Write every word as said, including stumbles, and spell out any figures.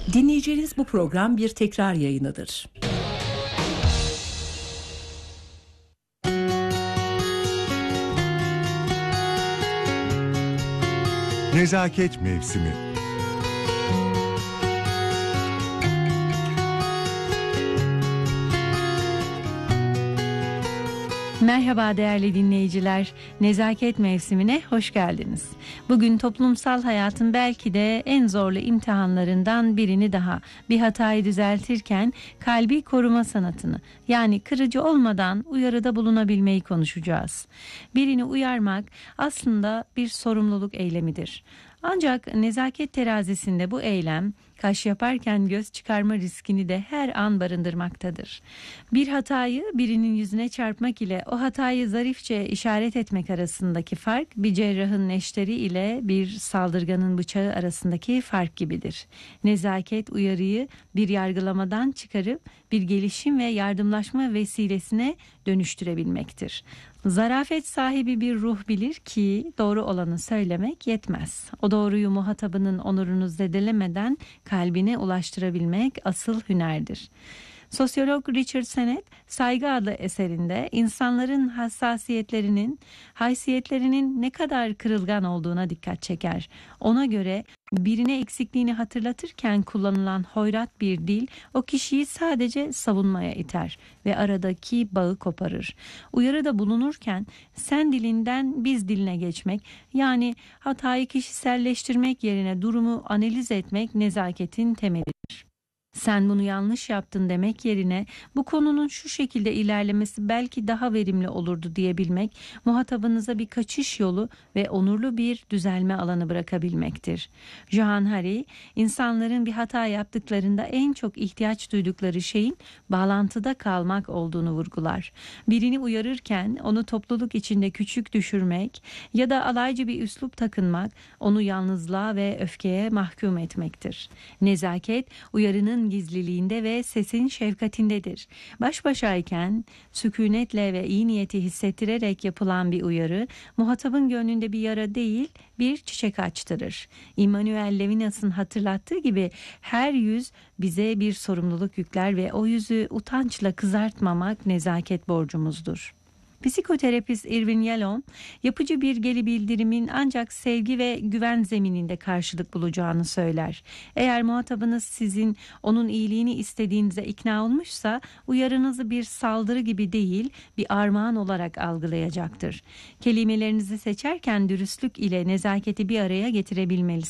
Dinleyeceğiniz bu program bir tekrar yayınıdır. Nezaket Mevsimi. Merhaba değerli dinleyiciler, Nezaket Mevsimine hoş geldiniz. Bugün toplumsal hayatın belki de en zorlu imtihanlarından birini daha, bir hatayı düzeltirken kalbi koruma sanatını, yani kırıcı olmadan uyarıda bulunabilmeyi konuşacağız. Birini uyarmak aslında bir sorumluluk eylemidir. Ancak nezaket terazisinde bu eylem, kaş yaparken göz çıkarma riskini de her an barındırmaktadır. Bir hatayı birinin yüzüne çarpmak ile o hatayı zarifçe işaret etmek arasındaki fark, bir cerrahın neşteri ile bir saldırganın bıçağı arasındaki fark gibidir. Nezaket uyarıyı bir yargılamadan çıkarıp bir gelişim ve yardımlaşma vesilesine dönüştürebilmektir. Zarafet sahibi bir ruh bilir ki doğru olanı söylemek yetmez. O doğruyu muhatabının onurunu zedelemeden kalbine ulaştırabilmek asıl hünerdir. Sosyolog Richard Sennett, Saygı adlı eserinde insanların hassasiyetlerinin, haysiyetlerinin ne kadar kırılgan olduğuna dikkat çeker. Ona göre birine eksikliğini hatırlatırken kullanılan hoyrat bir dil o kişiyi sadece savunmaya iter ve aradaki bağı koparır. Uyarıda bulunurken sen dilinden biz diline geçmek, yani hatayı kişiselleştirmek yerine durumu analiz etmek nezaketin temelidir. Sen bunu yanlış yaptın demek yerine bu konunun şu şekilde ilerlemesi belki daha verimli olurdu diyebilmek, muhatabınıza bir kaçış yolu ve onurlu bir düzelme alanı bırakabilmektir. Johann Hari, insanların bir hata yaptıklarında en çok ihtiyaç duydukları şeyin bağlantıda kalmak olduğunu vurgular. Birini uyarırken onu topluluk içinde küçük düşürmek ya da alaycı bir üslup takınmak, onu yalnızlığa ve öfkeye mahkum etmektir. Nezaket, uyarının gizliliğinde ve sesin şefkatindedir. Baş başayken sükunetle ve iyi niyeti hissettirerek yapılan bir uyarı, muhatabın gönlünde bir yara değil, bir çiçek açtırır. Immanuel Levinas'ın hatırlattığı gibi her yüz bize bir sorumluluk yükler ve o yüzü utançla kızartmamak nezaket borcumuzdur. Psikoterapist Irvin Yalom, yapıcı bir geri bildirimin ancak sevgi ve güven zemininde karşılık bulacağını söyler. Eğer muhatabınız sizin onun iyiliğini istediğinize ikna olmuşsa, uyarınızı bir saldırı gibi değil, bir armağan olarak algılayacaktır. Kelimelerinizi seçerken dürüstlük ile nezaketi bir araya getirebilmelisiniz.